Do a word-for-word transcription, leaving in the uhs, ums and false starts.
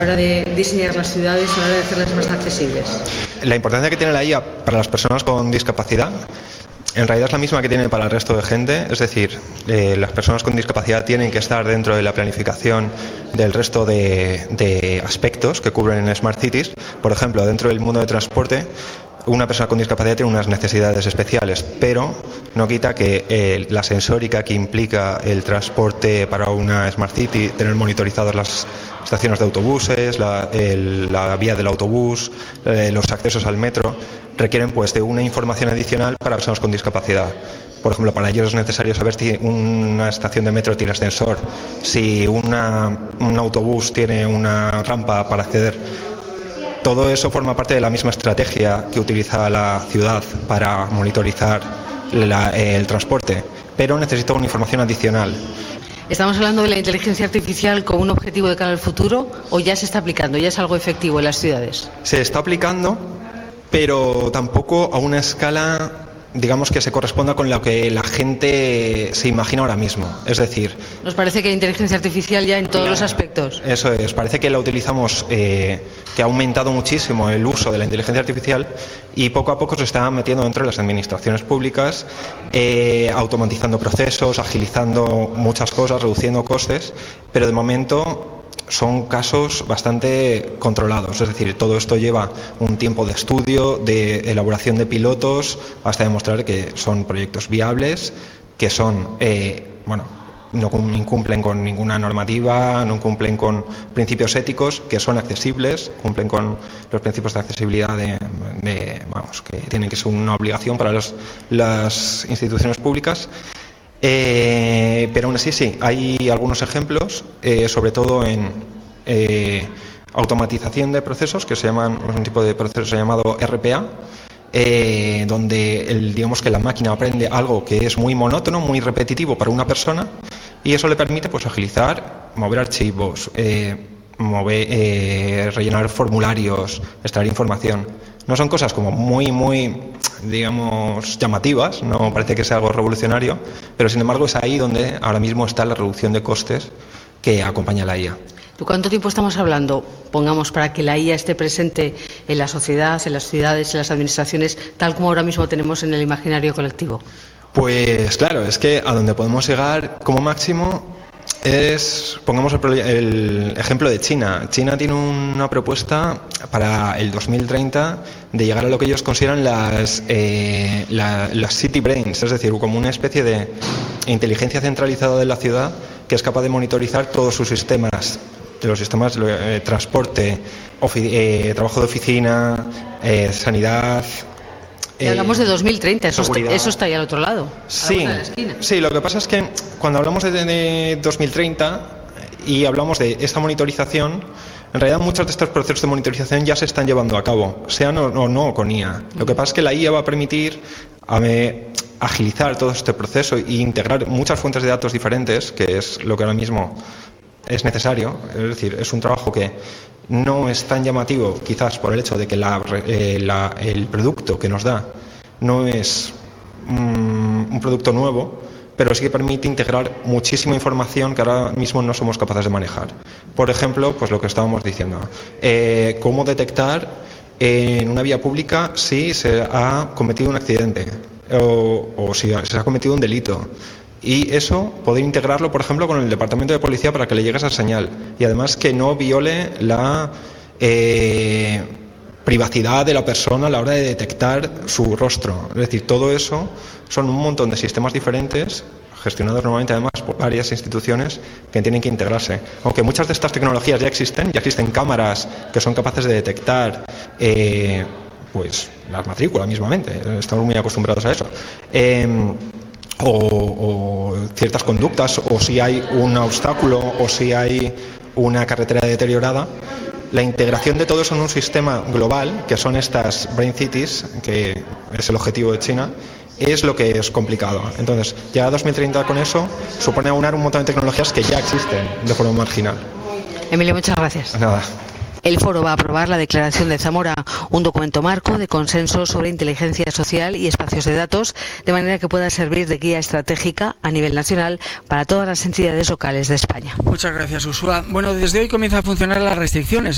a la hora de diseñar las ciudades, a la hora de hacerlas más accesibles? La importancia que tiene la I A para las personas con discapacidad en realidad es la misma que tiene para el resto de gente, es decir, eh, las personas con discapacidad tienen que estar dentro de la planificación del resto de, de aspectos que cubren en Smart Cities. Por ejemplo, dentro del mundo del transporte, una persona con discapacidad tiene unas necesidades especiales, pero no quita que eh, la sensórica que implica el transporte para una Smart City, tener monitorizadas las estaciones de autobuses, la, el, la vía del autobús, eh, los accesos al metro, requieren pues de una información adicional para personas con discapacidad. Por ejemplo, para ellos es necesario saber si una estación de metro tiene ascensor, si una, un autobús tiene una rampa para acceder. Todo eso forma parte de la misma estrategia que utiliza la ciudad para monitorizar la, el transporte, pero necesita una información adicional. ¿Estamos hablando de la inteligencia artificial como un objetivo de cara al futuro o ya se está aplicando, ya es algo efectivo en las ciudades? Se está aplicando, pero tampoco a una escala, digamos, que se corresponda con lo que la gente se imagina ahora mismo. Es decir, nos parece que hay inteligencia artificial ya en todos la, los aspectos. Eso es, parece que la utilizamos, eh, que ha aumentado muchísimo el uso de la inteligencia artificial y poco a poco se está metiendo dentro de las administraciones públicas, eh, automatizando procesos, agilizando muchas cosas, reduciendo costes, pero de momento son casos bastante controlados, es decir, todo esto lleva un tiempo de estudio, de elaboración de pilotos, hasta demostrar que son proyectos viables, que son, eh, bueno, no incumplen con ninguna normativa, no cumplen con principios éticos, que son accesibles, cumplen con los principios de accesibilidad de, de vamos, que tienen que ser una obligación para los, las instituciones públicas. Eh, pero aún así sí, hay algunos ejemplos, eh, sobre todo en eh, automatización de procesos, que se llaman, un tipo de proceso llamado R P A, eh, donde el, digamos que la máquina aprende algo que es muy monótono, muy repetitivo para una persona, y eso le permite pues agilizar, mover archivos, eh, mover, eh, rellenar formularios, extraer información. No son cosas como muy, muy, digamos, llamativas, no parece que sea algo revolucionario, pero sin embargo es ahí donde ahora mismo está la reducción de costes que acompaña a la I A. ¿De cuánto tiempo estamos hablando, pongamos, para que la I A esté presente en la sociedad, en las ciudades, en las administraciones, tal como ahora mismo tenemos en el imaginario colectivo? Pues claro, es que a donde podemos llegar como máximo es, pongamos el, el ejemplo de China. China tiene una propuesta para el dos mil treinta de llegar a lo que ellos consideran las, eh, la, las city brains, es decir, como una especie de inteligencia centralizada de la ciudad que es capaz de monitorizar todos sus sistemas, de los sistemas de eh, transporte, ofi, eh, trabajo de oficina, eh, sanidad. Y hablamos de dos mil treinta, eso está, eso está ahí al otro lado, sí, a la esquina. Sí, lo que pasa es que cuando hablamos de, de dos mil treinta y hablamos de esta monitorización, en realidad muchos de estos procesos de monitorización ya se están llevando a cabo, sean o no, no con I A. Lo que pasa es que la I A va a permitir a me, agilizar todo este proceso e integrar muchas fuentes de datos diferentes, que es lo que ahora mismo es necesario. Es decir, es un trabajo que no es tan llamativo quizás por el hecho de que la, eh, la, el producto que nos da no es um, un producto nuevo, pero sí que permite integrar muchísima información que ahora mismo no somos capaces de manejar. Por ejemplo, pues lo que estábamos diciendo, eh, cómo detectar en una vía pública si se ha cometido un accidente o, o si se ha cometido un delito. Y eso, poder integrarlo, por ejemplo, con el departamento de policía para que le llegue esa señal. Y además que no viole la eh, privacidad de la persona a la hora de detectar su rostro. Es decir, todo eso son un montón de sistemas diferentes, gestionados normalmente además por varias instituciones, que tienen que integrarse. Aunque muchas de estas tecnologías ya existen, ya existen cámaras que son capaces de detectar eh, pues las matrículas mismamente. Estamos muy acostumbrados a eso. Eh, O, o ciertas conductas, o si hay un obstáculo, o si hay una carretera deteriorada. La integración de todo eso en un sistema global, que son estas Brain Cities, que es el objetivo de China, es lo que es complicado. Entonces, ya dos mil treinta con eso supone aunar un montón de tecnologías que ya existen de forma marginal. Emilio, muchas gracias. Nada. El foro va a aprobar la Declaración de Zamora, un documento marco de consenso sobre inteligencia social y espacios de datos, de manera que pueda servir de guía estratégica a nivel nacional para todas las entidades locales de España. Muchas gracias, Ursula. Bueno, desde hoy comienzan a funcionar las restricciones